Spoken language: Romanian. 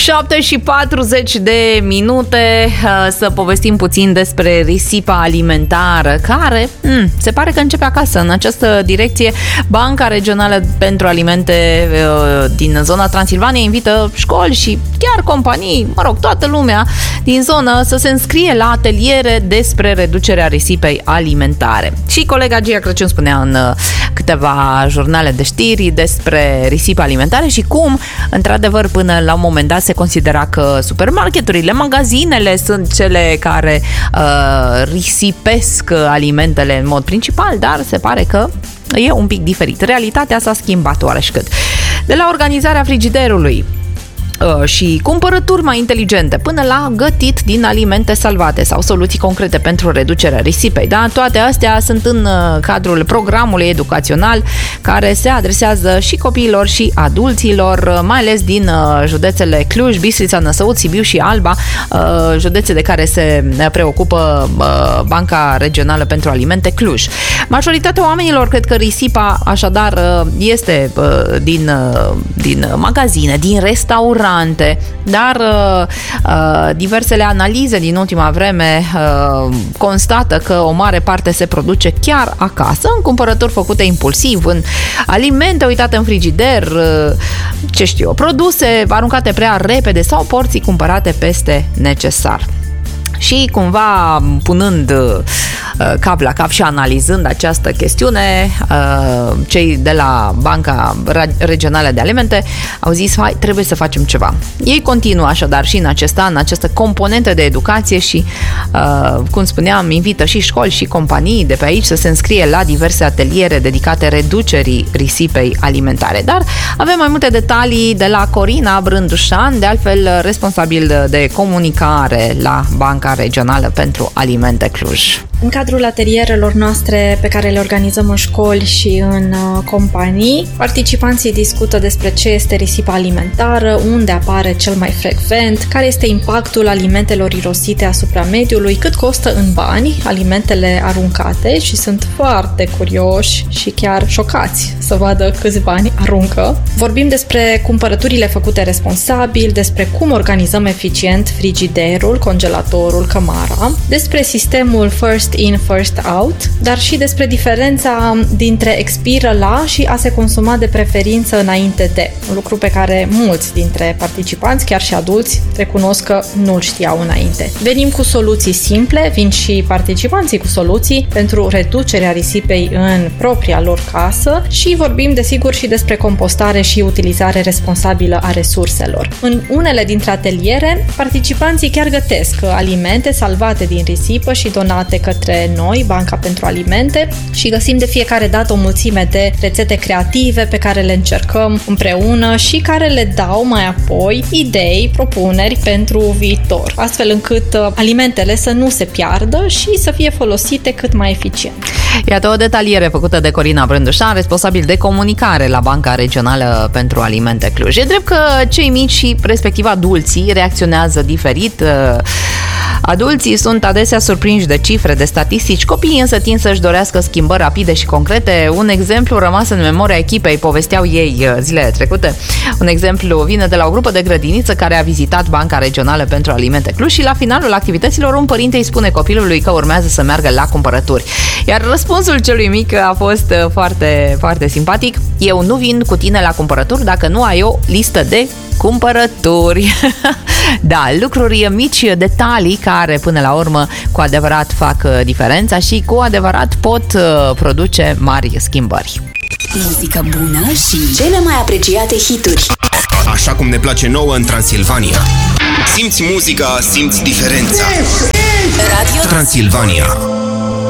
7:40 să povestim puțin despre risipa alimentară, care se pare că începe acasă. În această direcție, Banca Regională pentru Alimente din zona Transilvania invită școli și chiar companii, toată lumea din zonă să se înscrie la ateliere despre reducerea risipei alimentare. Și colega Gia Crăciun spunea în câteva jurnale de știri despre risipa alimentară și cum, într-adevăr, până la un moment dat se considera că supermarketurile, magazinele sunt cele care risipesc alimentele în mod principal, dar se pare că e un pic diferit. Realitatea s-a schimbat oareșcât. De la organizarea frigiderului și cumpărături mai inteligente până la gătit din alimente salvate sau soluții concrete pentru reducerea risipei. Da? Toate astea sunt în cadrul programului educațional care se adresează și copiilor și adulților, mai ales din județele Cluj, Bistrița, Năsăud, Sibiu și Alba, județe de care se preocupă Banca Regională pentru Alimente Cluj. Majoritatea oamenilor cred că risipa așadar este din magazine, din restaurante, dar diversele analize din ultima vreme constată că o mare parte se produce chiar acasă, în cumpărături făcute impulsiv, în alimente uitate în frigider, produse aruncate prea repede sau porții cumpărate peste necesar. Și cumva punând cap la cap și analizând această chestiune, cei de la Banca Regională de Alimente au zis, trebuie să facem ceva. Ei continuă așadar și în acest an această componentă de educație și, cum spuneam, invită și școli și companii de pe aici să se înscrie la diverse ateliere dedicate reducerii risipei alimentare. Dar avem mai multe detalii de la Corina Brândușan, de altfel responsabil de comunicare la Banca Regională pentru Alimente Cluj. În cadrul atelierelor noastre pe care le organizăm în școli și în companii, participanții discută despre ce este risipa alimentară, unde apare cel mai frecvent, care este impactul alimentelor irosite asupra mediului, cât costă în bani alimentele aruncate și sunt foarte curioși și chiar șocați să vadă câți bani aruncă. Vorbim despre cumpărăturile făcute responsabil, despre cum organizăm eficient frigiderul, congelatorul, cămara, despre sistemul First In, First Out, dar și despre diferența dintre expiră la și a se consuma de preferință înainte de, un lucru pe care mulți dintre participanți, chiar și adulți, recunosc că nu-l știau înainte. Venim cu soluții simple, vin și participanții cu soluții pentru reducerea risipei în propria lor casă și vorbim desigur și despre compostare și utilizare responsabilă a resurselor. În unele dintre ateliere, participanții chiar gătesc alimente salvate din risipă și donate către noi, Banca pentru Alimente, și găsim de fiecare dată o mulțime de rețete creative pe care le încercăm împreună și care le dau mai apoi idei, propuneri pentru viitor, astfel încât alimentele să nu se piardă și să fie folosite cât mai eficient. Iată o detaliere făcută de Corina Brândușan, responsabil de comunicare la Banca Regională pentru Alimente Cluj. E drept că cei mici și respectiv adulții reacționează diferit. Adulții sunt adesea surprinși de cifre, de statistici, copiii însă tind să-și dorească schimbări rapide și concrete. Un exemplu rămas în memoria echipei, povesteau ei zilele trecute. Un exemplu vine de la o grupă de grădiniță care a vizitat Banca Regională pentru Alimente Cluj și la finalul activităților un părinte îi spune copilului că urmează să meargă la cumpărături. Iar răspunsul celui mic a fost foarte, foarte simpatic. Eu nu vin cu tine la cumpărături dacă nu ai o listă de cumpărături. Da, lucruri mici, detalii care până la urmă cu adevărat fac diferența și cu adevărat pot produce mari schimbări. Muzică bună și cele mai apreciate hituri. Așa cum ne place nouă în Transilvania. Simți muzica, simți diferența. Radio Transilvania.